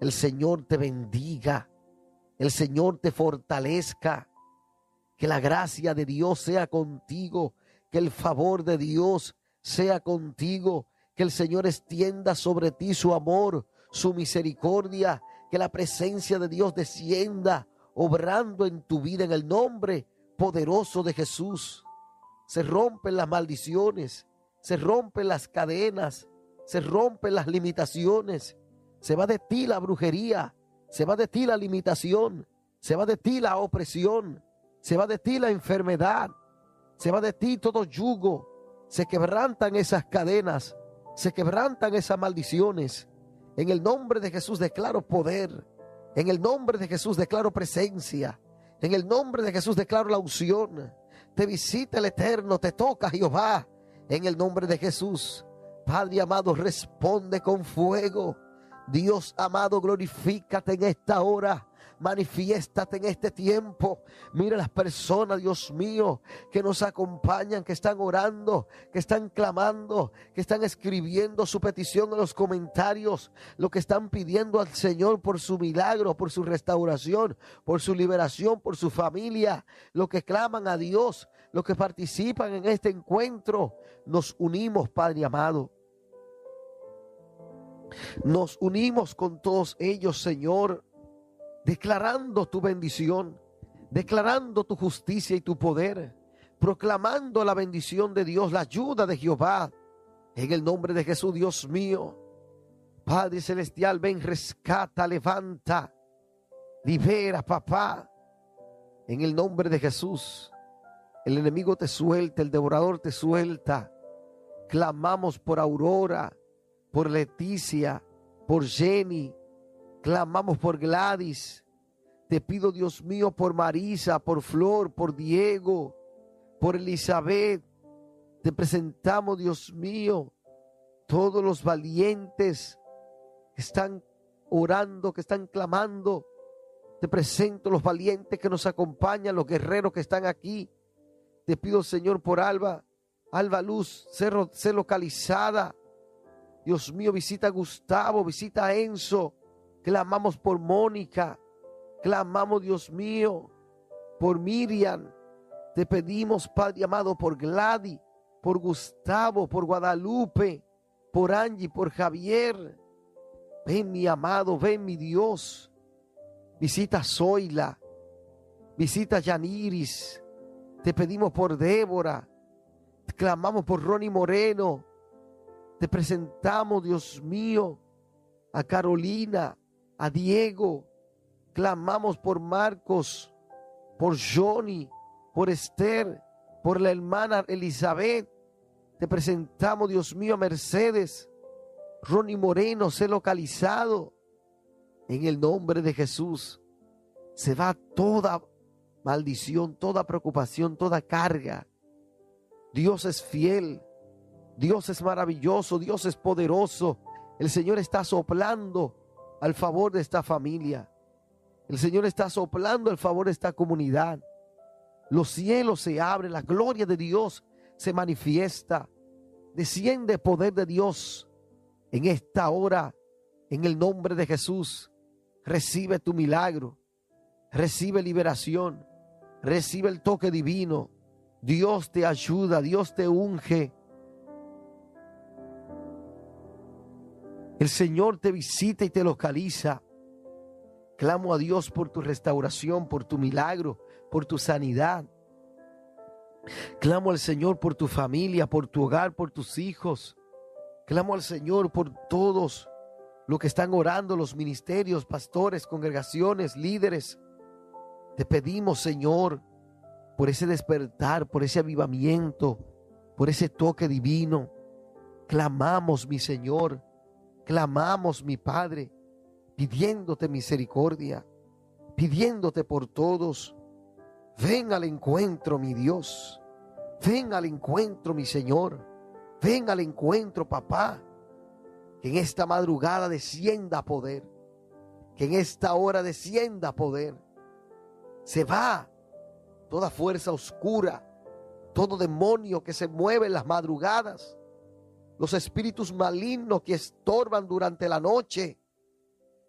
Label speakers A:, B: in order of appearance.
A: El Señor te bendiga. El Señor te fortalezca. Que la gracia de Dios sea contigo. Que el favor de Dios sea contigo. Que el Señor extienda sobre ti su amor, su misericordia. Que la presencia de Dios descienda, obrando en tu vida en el nombre poderoso de Jesús. Se rompen las maldiciones, se rompen las cadenas, se rompen las limitaciones. Se va de ti la brujería, se va de ti la limitación, se va de ti la opresión, se va de ti la enfermedad, se va de ti todo yugo. Se quebrantan esas cadenas, se quebrantan esas maldiciones. En el nombre de Jesús declaro poder, en el nombre de Jesús declaro presencia, en el nombre de Jesús declaro la unción. Te visita el Eterno, te toca Jehová, en el nombre de Jesús. Padre amado, responde con fuego. Dios amado, glorifícate en esta hora. Manifiéstate en este tiempo. Mira las personas, Dios mío, que nos acompañan, que están orando, que están clamando, que están escribiendo su petición en los comentarios, lo que están pidiendo al Señor por su milagro, por su restauración, por su liberación, por su familia, lo que claman a Dios, los que participan en este encuentro. Nos unimos, Padre amado. Nos unimos con todos ellos, Señor, declarando tu bendición, declarando tu justicia y tu poder, proclamando la bendición de Dios, la ayuda de Jehová, en el nombre de Jesús, Dios mío. Padre celestial, ven, rescata, levanta, libera, papá, en el nombre de Jesús. El enemigo te suelta, el devorador te suelta. Clamamos por Aurora, por Leticia, por Jenny. Clamamos por Gladys. Te pido, Dios mío, por Marisa, por Flor, por Diego, por Elizabeth. Te presentamos, Dios mío, todos los valientes que están orando, que están clamando. Te presento los valientes que nos acompañan, los guerreros que están aquí. Te pido, Señor, por Alba Luz, sé localizada. Dios mío, visita a Gustavo, visita a Enzo. Clamamos por Mónica, clamamos, Dios mío, por Miriam. Te pedimos, Padre amado, por Gladys, por Gustavo, por Guadalupe, por Angie, por Javier. Ven, mi amado, ven, mi Dios. Visita a Zoila, visita a Yaniris. Te pedimos por Débora, clamamos por Ronnie Moreno. Te presentamos, Dios mío, a Carolina, a Diego. Clamamos por Marcos, por Johnny, por Esther, por la hermana Elizabeth. Te presentamos, Dios mío, a Mercedes. Ronnie Moreno, sé localizado. En el nombre de Jesús se va toda maldición, toda preocupación, toda carga. Dios es fiel, Dios es maravilloso, Dios es poderoso. El Señor está soplando al favor de esta familia. El Señor está soplando al favor de esta comunidad. Los cielos se abren, la gloria de Dios se manifiesta. Desciende el poder de Dios en esta hora, en el nombre de Jesús. Recibe tu milagro, recibe liberación, recibe el toque divino. Dios te ayuda, Dios te unge. El Señor te visita y te localiza. Clamo a Dios por tu restauración, por tu milagro, por tu sanidad. Clamo al Señor por tu familia, por tu hogar, por tus hijos. Clamo al Señor por todos los que están orando, los ministerios, pastores, congregaciones, líderes. Te pedimos, Señor, por ese despertar, por ese avivamiento, por ese toque divino. Clamamos, mi Señor, clamamos, mi Padre, pidiéndote misericordia, pidiéndote por todos. Ven al encuentro, mi Dios. Ven al encuentro, mi Señor. Ven al encuentro, papá. Que en esta madrugada descienda poder. Que en esta hora descienda poder. Se va toda fuerza oscura, todo demonio que se mueve en las madrugadas, los espíritus malignos que estorban durante la noche.